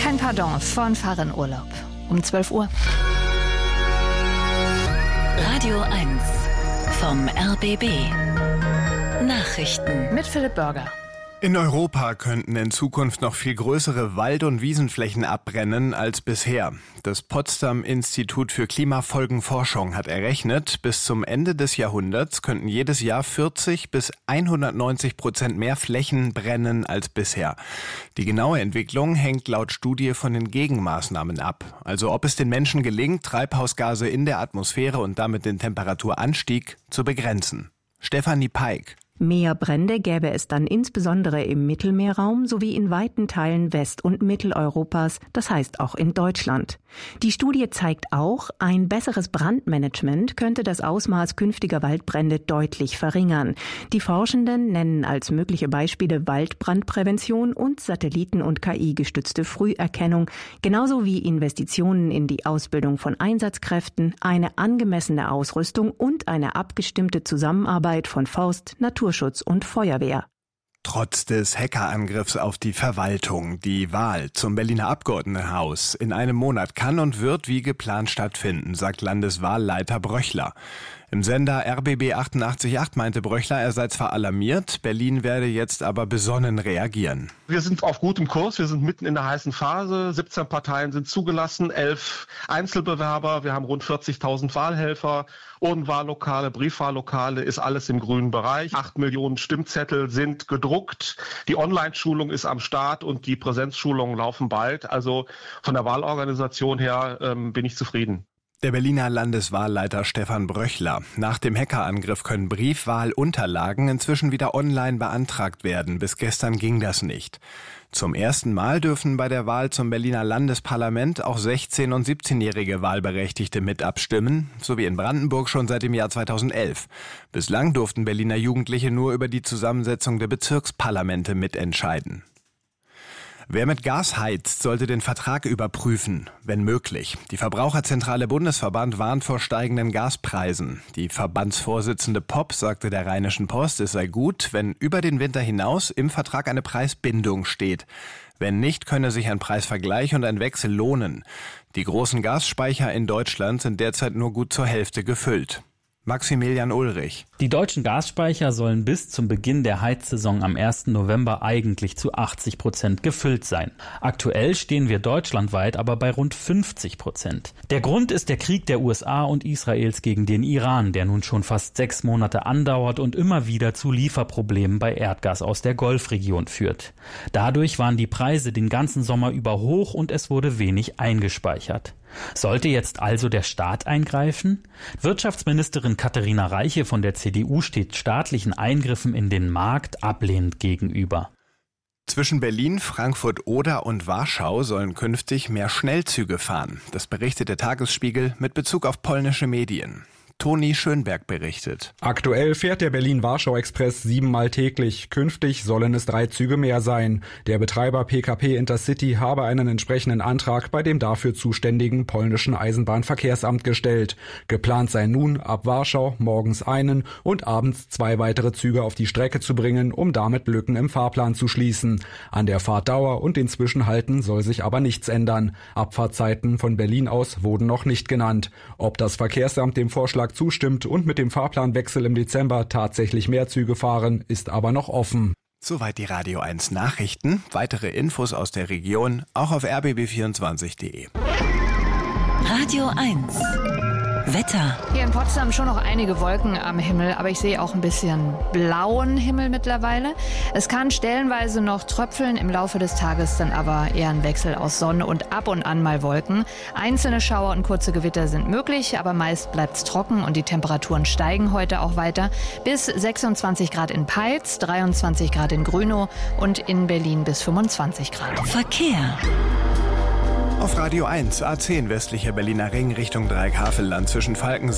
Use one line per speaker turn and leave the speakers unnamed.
Kein Pardon von Fahrenurlaub. Um 12 Uhr.
Radio 1 vom RBB. Nachrichten
Mit Philipp Börger.
In Europa könnten in Zukunft noch viel größere Wald- und Wiesenflächen abbrennen als bisher. Das Potsdam-Institut für Klimafolgenforschung hat errechnet, bis zum Ende des Jahrhunderts könnten jedes Jahr 40 bis 190% mehr Flächen brennen als bisher. Die genaue Entwicklung hängt laut Studie von den Gegenmaßnahmen ab. Also ob es den Menschen gelingt, Treibhausgase in der Atmosphäre und damit den Temperaturanstieg zu begrenzen. Stefanie Peik.
Mehr Brände gäbe es dann insbesondere im Mittelmeerraum sowie in weiten Teilen West- und Mitteleuropas, das heißt auch in Deutschland. Die Studie zeigt auch, ein besseres Brandmanagement könnte das Ausmaß künftiger Waldbrände deutlich verringern. Die Forschenden nennen als mögliche Beispiele Waldbrandprävention und Satelliten- und KI-gestützte Früherkennung, genauso wie Investitionen in die Ausbildung von Einsatzkräften, eine angemessene Ausrüstung und eine abgestimmte Zusammenarbeit von Forst, Naturschutz und Feuerwehr.
Trotz des Hackerangriffs auf die Verwaltung, die Wahl zum Berliner Abgeordnetenhaus in einem Monat kann und wird wie geplant stattfinden, sagt Landeswahlleiter Bröchler. Im Sender RBB 88.8 meinte Bröchler, er sei zwar alarmiert, Berlin werde jetzt aber besonnen reagieren.
Wir sind auf gutem Kurs, wir sind mitten in der heißen Phase. 17 Parteien sind zugelassen, 11 Einzelbewerber, wir haben rund 40.000 Wahlhelfer. Urnenwahllokale, Briefwahllokale, ist alles im grünen Bereich. 8 Millionen Stimmzettel sind gedruckt. Die Online-Schulung ist am Start und die Präsenzschulungen laufen bald. Also von der Wahlorganisation her bin ich zufrieden.
Der Berliner Landeswahlleiter Stefan Bröchler. Nach dem Hackerangriff können Briefwahlunterlagen inzwischen wieder online beantragt werden. Bis gestern ging das nicht. Zum ersten Mal dürfen bei der Wahl zum Berliner Landesparlament auch 16- und 17-jährige Wahlberechtigte mit abstimmen, so wie in Brandenburg schon seit dem Jahr 2011. Bislang durften Berliner Jugendliche nur über die Zusammensetzung der Bezirksparlamente mitentscheiden. Wer mit Gas heizt, sollte den Vertrag überprüfen, wenn möglich. Die Verbraucherzentrale Bundesverband warnt vor steigenden Gaspreisen. Die Verbandsvorsitzende Popp sagte der Rheinischen Post, es sei gut, wenn über den Winter hinaus im Vertrag eine Preisbindung steht. Wenn nicht, könne sich ein Preisvergleich und ein Wechsel lohnen. Die großen Gasspeicher in Deutschland sind derzeit nur gut zur Hälfte gefüllt. Maximilian Ulrich.
Die deutschen Gasspeicher sollen bis zum Beginn der Heizsaison am 1. November eigentlich zu 80% gefüllt sein. Aktuell stehen wir deutschlandweit aber bei rund 50%. Der Grund ist der Krieg der USA und Israels gegen den Iran, der nun schon fast 6 Monate andauert und immer wieder zu Lieferproblemen bei Erdgas aus der Golfregion führt. Dadurch waren die Preise den ganzen Sommer über hoch und es wurde wenig eingespeichert. Sollte jetzt also der Staat eingreifen? Wirtschaftsministerin Katharina Reiche von der CDU steht staatlichen Eingriffen in den Markt ablehnend gegenüber.
Zwischen Berlin, Frankfurt-Oder und Warschau sollen künftig mehr Schnellzüge fahren. Das berichtet der Tagesspiegel mit Bezug auf polnische Medien. Toni Schönberg berichtet.
Aktuell fährt der Berlin-Warschau-Express 7-mal täglich. Künftig sollen es 3 Züge mehr sein. Der Betreiber PKP Intercity habe einen entsprechenden Antrag bei dem dafür zuständigen polnischen Eisenbahnverkehrsamt gestellt. Geplant sei nun, ab Warschau morgens einen und abends 2 weitere Züge auf die Strecke zu bringen, um damit Lücken im Fahrplan zu schließen. An der Fahrtdauer und den Zwischenhalten soll sich aber nichts ändern. Abfahrtzeiten von Berlin aus wurden noch nicht genannt. Ob das Verkehrsamt dem Vorschlag zustimmt und mit dem Fahrplanwechsel im Dezember tatsächlich mehr Züge fahren, ist aber noch offen.
Soweit die Radio 1 Nachrichten. Weitere Infos aus der Region auch auf rbb24.de.
Radio 1 Wetter.
Hier in Potsdam schon noch einige Wolken am Himmel, aber ich sehe auch ein bisschen blauen Himmel mittlerweile. Es kann stellenweise noch tröpfeln, im Laufe des Tages dann aber eher ein Wechsel aus Sonne und ab und an mal Wolken. Einzelne Schauer und kurze Gewitter sind möglich, aber meist bleibt's trocken und die Temperaturen steigen heute auch weiter. Bis 26 Grad in Peitz, 23 Grad in Grünow und in Berlin bis 25 Grad.
Verkehr.
Auf Radio 1, A10 westlicher Berliner Ring Richtung Dreieckhavelland zwischen Falkensee